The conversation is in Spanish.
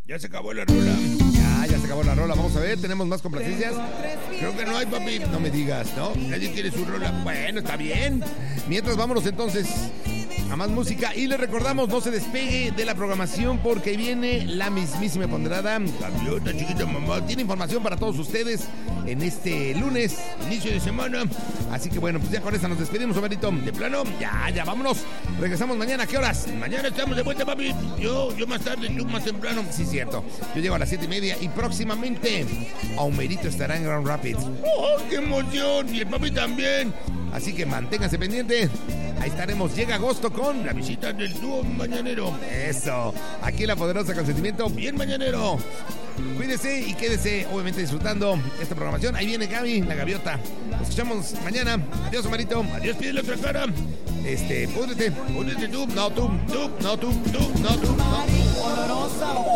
Ya se acabó la rola. Ya se acabó la rola. Vamos a ver, tenemos más complacencias. Creo que no hay, papi. No me digas, ¿no? Nadie quiere su rola. Bueno, está bien. Mientras, vámonos entonces a más música. Y les recordamos, no se despegue de la programación porque viene la mismísima ponderada Gaviota Chiquita Mamá. Tiene información para todos ustedes en este lunes, inicio de semana. Así que bueno, pues ya con esta nos despedimos, Omerito. De plano, ya, vámonos. Regresamos mañana. ¿A qué horas? Mañana estamos de vuelta, papi. Yo más tarde, tú más temprano. Sí, cierto. Yo llego a las 7:30 y próximamente Homerito estará en Grand Rapids. ¡Oh, qué emoción! Y el papi también. Así que manténganse pendiente. Ahí estaremos. Llega agosto con la visita del dúo mañanero. Eso. Aquí en La Poderosa Consentimiento, bien mañanero. Cuídese y quédese, obviamente, disfrutando esta programación. Ahí viene Gaby, la gaviota. Nos escuchamos mañana. Adiós, Omarito. Adiós, pide la otra cara. Púdrete tú. No, tú.